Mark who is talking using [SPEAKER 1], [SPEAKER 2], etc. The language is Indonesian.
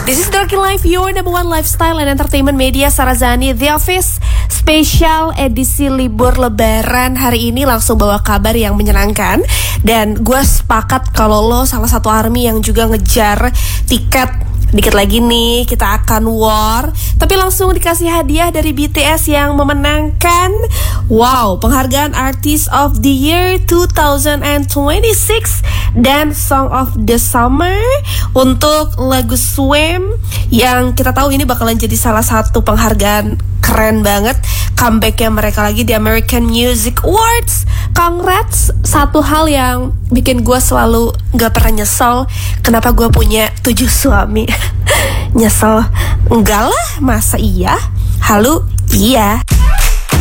[SPEAKER 1] This is Darky Life, your number one lifestyle and entertainment media. Sarazani, The Office, spesial edisi libur lebaran. Hari ini langsung bawa kabar yang menyenangkan. Dan gue sepakat kalau lo salah satu ARMY yang juga ngejar tiket. Dikit lagi nih kita akan war. Tapi langsung dikasih hadiah dari BTS yang memenangkan penghargaan Artist of the Year 2026 dan Song of the Summer untuk lagu Swim, yang kita tahu ini bakalan jadi salah satu penghargaan keren banget. Comebacknya mereka lagi di American Music Awards. Congrats. Satu hal yang bikin gue selalu gak pernah nyesel kenapa gue punya 7 suami. Nyesel? Enggak lah, masa iya? Halu? Iya.